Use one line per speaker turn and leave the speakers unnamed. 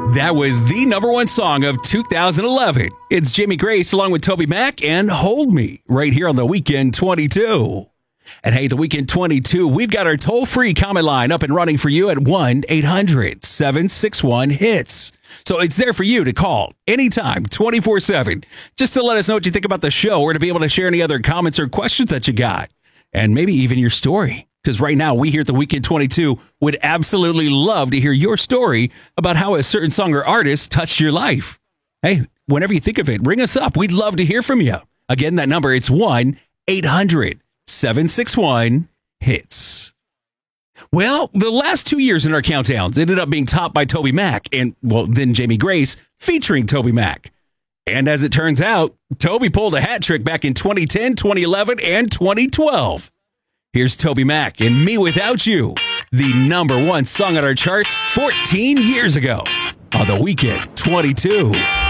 That was the number one song of 2011. It's Jamie Grace along with Toby Mac and Hold Me right here on the Weekend 22. And hey, the Weekend 22, we've got our toll-free comment line up and running for you at 1-800-761-HITS. So it's there for you to call anytime, 24/7, just to let us know what you think about the show or to be able to share any other comments or questions that you got. And maybe even your story. Because right now, we here at the Weekend 22 would absolutely love to hear your story about how a certain song or artist touched your life. Hey, whenever you think of it, ring us up. We'd love to hear from you. Again, that number, it's 1-800-761-HITS. Well, the last 2 years in our countdowns ended up being topped by Toby Mac and, well, then Jamie Grace featuring Toby Mac. And as it turns out, Toby pulled a hat trick back in 2010, 2011, and 2012. Here's Toby Mac and Me Without You, the number one song on our charts 14 years ago on the Weekend 22.